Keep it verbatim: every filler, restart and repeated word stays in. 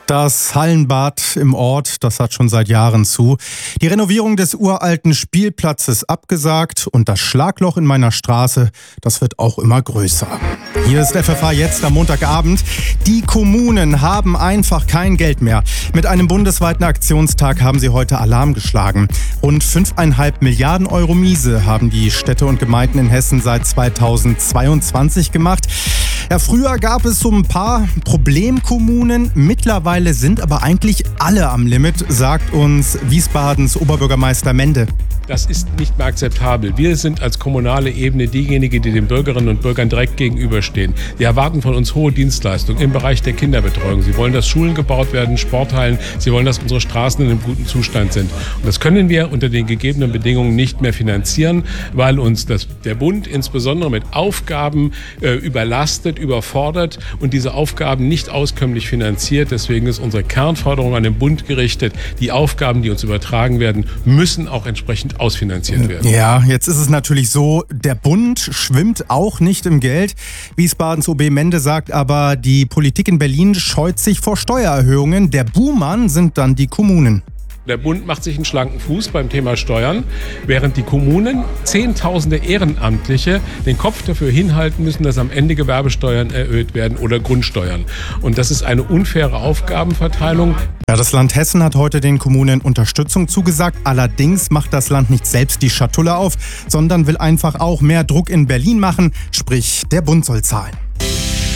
Das Hallenbad im Ort, das hat schon seit Jahren zu. Die Renovierung des uralten Spielplatzes abgesagt und das Schlagloch in meiner Straße, das wird auch immer größer. Hier ist F F H jetzt am Montagabend. Die Kommunen haben einfach kein Geld mehr. Mit einem bundesweiten Aktionstag haben sie heute Alarm geschlagen. Rund fünfeinhalb Milliarden Euro Miese haben die Städte und Gemeinden in Hessen seit zweitausendzweiundzwanzig gemacht. Ja, früher gab es so ein paar Problemkommunen. Mittlerweile sind aber eigentlich alle am Limit, sagt uns Wiesbadens Oberbürgermeister Mende. Das ist nicht mehr akzeptabel. Wir sind als kommunale Ebene diejenigen, die den Bürgerinnen und Bürgern direkt gegenüberstehen. Die erwarten von uns hohe Dienstleistungen im Bereich der Kinderbetreuung. Sie wollen, dass Schulen gebaut werden, Sporthallen. Sie wollen, dass unsere Straßen in einem guten Zustand sind. Und das können wir unter den gegebenen Bedingungen nicht mehr finanzieren, weil uns das, der Bund insbesondere mit Aufgaben äh, überlastet, überfordert und diese Aufgaben nicht auskömmlich finanziert. Deswegen ist unsere Kernforderung an den Bund gerichtet. Die Aufgaben, die uns übertragen werden, müssen auch entsprechend ausfinanziert werden. Ja, jetzt ist es natürlich so, der Bund schwimmt auch nicht im Geld. Wiesbadens O B Mende sagt aber, die Politik in Berlin scheut sich vor Steuererhöhungen. Der Buhmann sind dann die Kommunen. Der Bund macht sich einen schlanken Fuß beim Thema Steuern, während die Kommunen Zehntausende Ehrenamtliche den Kopf dafür hinhalten müssen, dass am Ende Gewerbesteuern erhöht werden oder Grundsteuern. Und das ist eine unfaire Aufgabenverteilung. Ja, das Land Hessen hat heute den Kommunen Unterstützung zugesagt. Allerdings macht das Land nicht selbst die Schatulle auf, sondern will einfach auch mehr Druck in Berlin machen. Sprich, der Bund soll zahlen.